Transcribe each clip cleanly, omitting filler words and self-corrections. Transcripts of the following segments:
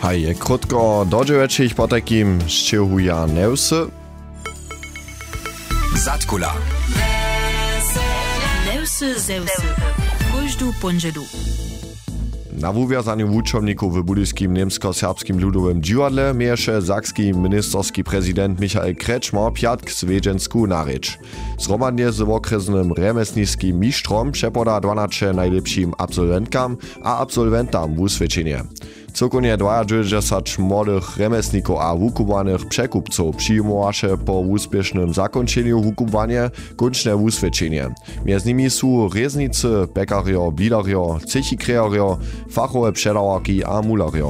A je krótko do 9 po takim szczehuja newsy. Zatkula. Newsy zeusy. Każdą ponžedu. Na wuwiązaniu wuczowników w budyskim niemsko-serbskim ludowym dziwadle mieješe sakski ministerski prezydent Michael Kretschmer piatk swiedziensku na rzecz. Zhromadnie z okresnym remesniskim mistrzom przepoda 12 najlepszym absolwentkam a absolwentam wusvedčenje. Cokonie 22 młodych remesników a wukubanych przekupców przyjmowaše po uspiesznym zakończeniu wukubowania kończne wusvedčenje. Między nimi są reznicy, pekario, blidario, cechikreario, fachowe przedawarki a mulario.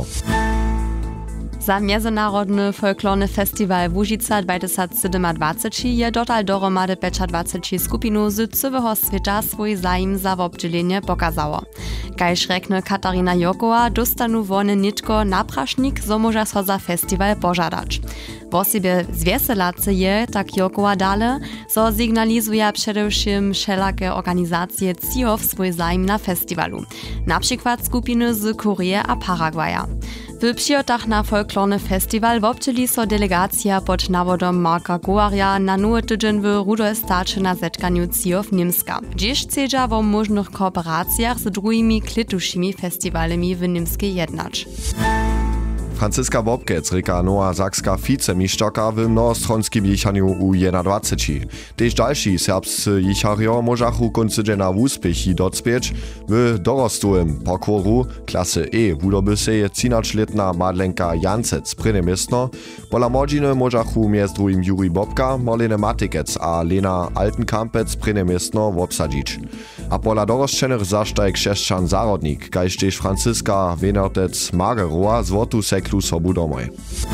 Za Międzynarodny folklorny festiwal Łužica 2027 je dotal dohromady 25 skupinu z całego świata swój zajem za obdzielenie pokazało. Kajż rekne Katarina Jokowa, dostanu wone nitko naprašnik, zo może so za festiwal pożadać. Po sobie zwieselacy je, tak Jokowa dale, so signalizuje przedewším wszelakie organizacje CIOW swój zajem na festiwalu. Na przykład skupiny z Koreje a Paragwaja. W przyjotach na folklorny festiwal wobczyli so delegacja pod nawodom Marka Gowarja na nowy tydzień w Rudolstacie na zetkaniu CIOW Niemska. Dziś chcedza o możnych kooperacjach z drugimi klitušimi festiwalami w Niemskiej jednać. Franciska Bobkec reka nowa sakska vicemistrzoka w mnohostronskim jichaniu U21. Tež další serbscy jichario możachu koncydzena wuspěchi docpieć w dorostowym parkouru klasy E. Wudoby se je 13-letna Madlenka Jancec prynne miestno. Pola młodziny możachu między drugim Juri Bobka, Marlene Matikec a Lena Altenkampec prynne miestno wobsadzić. A pola dorosčenych zaštaj křesćan zarodnik, kajž tež Franciska Wenertec Mageroa złotu seklu sobu domoj.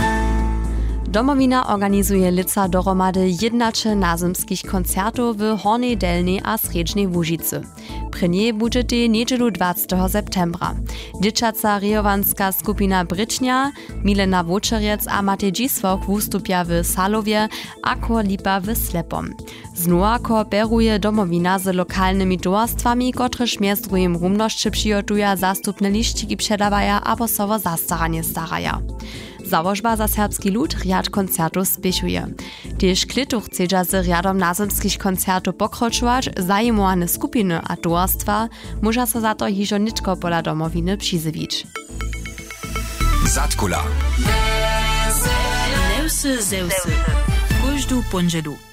Domowina organizuje lica dohromady 11 nazymskich koncertów w Hornej Delnej a Sredźnej Łužicy. Prynje bude te niedzielu 20 septembra. Dzieciaca rejowanska skupina Brycznia, Milena Wočerec a Matej Dzisłok wystupia w Salowie, a Chor Lipa w Slepom. Znova kooperuje Domowina z lokalnymi towarstwami, kotrež mjez drugim rumnošće přijotuja zastupne lišćiki předavaja a posovo zastaranie staraja. Założba za serbski lud riad koncertów spiechuje. Tež klituch chcedza z riadom nazymskich koncertów pokročować, zajemowane skupiny a towarstwa może so za to hižo nitko pola Domowiny přizywić. Zatkula. Newsy zeusy. Każdą ponžedu.